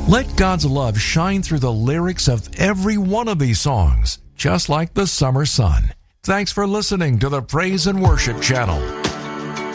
Let God's love shine through the lyrics of every one of these songs, just like the summer sun. Thanks for listening to the Praise and Worship Channel.